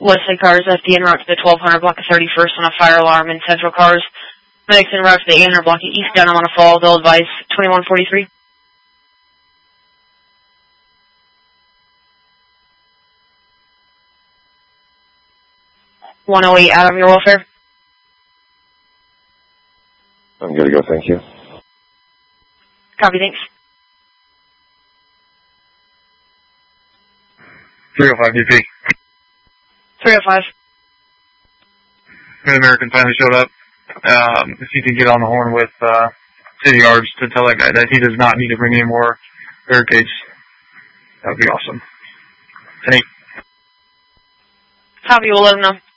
Wesley cars, FD en route to the 1200 block of 31st on a fire alarm in Central cars. Medics en route to the 800 block of East Denham on a fall. They'll advise 2143. 108 out of your welfare. I'm good to go, thank you. Copy, thanks. 305 DP. 305. Mid-American finally showed up. If you could get on the horn with City Yards to tell that guy that he does not need to bring any more barricades, that would be awesome. 10-8. Copy, we'll let him know.